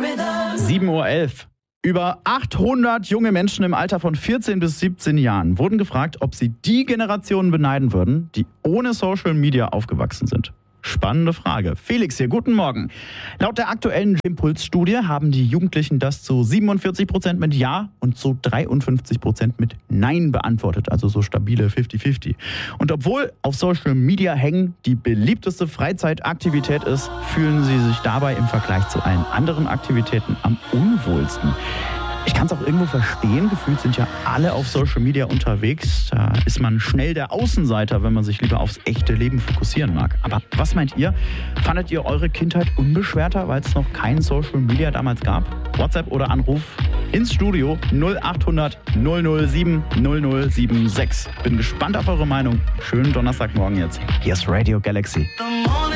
7:11 Uhr. Über 800 junge Menschen im Alter von 14 bis 17 Jahren wurden gefragt, ob sie die Generationen beneiden würden, die ohne Social Media aufgewachsen sind. Spannende Frage. Felix hier, guten Morgen. Laut der aktuellen Impuls-Studie haben die Jugendlichen das zu 47% mit Ja und zu 53% mit Nein beantwortet, also so stabile 50-50. Und obwohl auf Social Media hängen die beliebteste Freizeitaktivität ist, fühlen sie sich dabei im Vergleich zu allen anderen Aktivitäten am unwohlsten. Ich kann es auch irgendwo verstehen, gefühlt sind ja alle auf Social Media unterwegs. Da ist man schnell der Außenseiter, wenn man sich lieber aufs echte Leben fokussieren mag. Aber was meint ihr? Fandet ihr eure Kindheit unbeschwerter, weil es noch kein Social Media damals gab? WhatsApp oder Anruf ins Studio 0800 007 0076. Bin gespannt auf eure Meinung. Schönen Donnerstagmorgen jetzt. Hier ist Radio Galaxy.